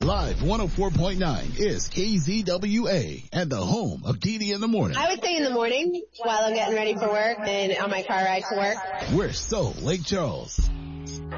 Live 104.9 is KZWA and the home of Dee in the morning. I would say in the morning while I'm getting ready for work and on my car ride to work. We're so Lake Charles.